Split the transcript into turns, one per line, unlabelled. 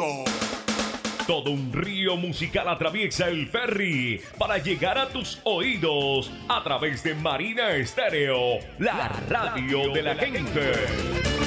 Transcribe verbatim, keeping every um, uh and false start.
mundo.
Todo un río musical atraviesa el ferry para llegar a tus oídos a través de Marina Estéreo, la radio de la gente.